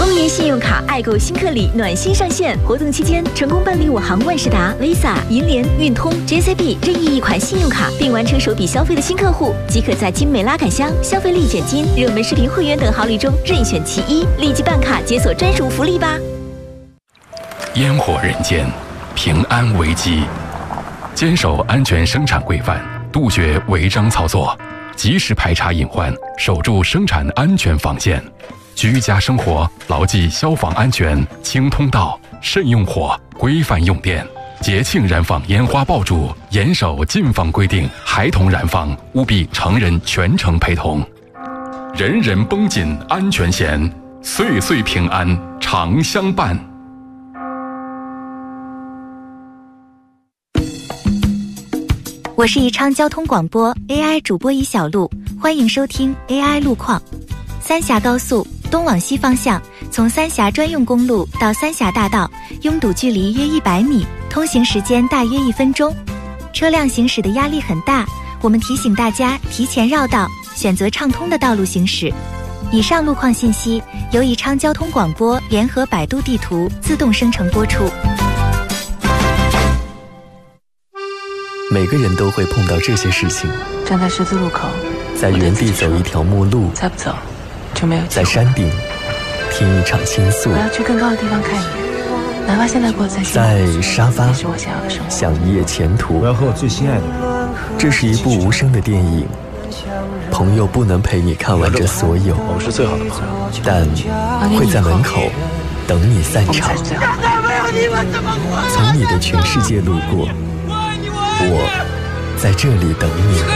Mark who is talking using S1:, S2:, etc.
S1: 欧银信用卡爱购新客礼暖心上线，活动期间成功办理我行万事达、Visa、银联、运通、JCB 任意一款信用卡，并完成首笔消费的新客户，即可在精美拉杆箱、消费力减金、热门视频会员等好礼中任选其一，立即办卡解锁专属福利吧！
S2: 烟火人间，平安危机，坚守安全生产规范，杜绝违章操作，及时排查隐患，守住生产安全防线。居家生活牢记消防安全，清通道，慎用火，规范用电。节庆燃放烟花爆竹，严守禁放规定，孩童燃放务必成人全程陪同。人人绷紧安全弦，岁岁平安常相伴。
S3: 我是宜昌交通广播 AI 主播尹小璐，欢迎收听 AI 路况。三峡高速东往西方向，从三峡专用公路到三峡大道，拥堵距离约100米，通行时间大约1分钟，车辆行驶的压力很大，我们提醒大家提前绕道，选择畅通的道路行驶。以上路况信息由宜昌交通广播联合百度地图自动生成播出。
S4: 每个人都会碰到这些事情：
S5: 站在十字路口，
S4: 在原地走一条陌路，
S5: 再不走就没有机会；
S4: 在山顶听一场倾诉，
S5: 我要去更高的地方看一眼，哪怕现在过得再辛苦，
S4: 在沙发
S5: 是我想要的生活。
S4: 想一夜前途，
S6: 我要和我最心爱的人。
S4: 这是一部无声的电影，朋友不能陪你看完这所有，
S6: 我们是最好的朋友，
S4: 但会在门口等你散场。从你的全世界路过，我在这里等你。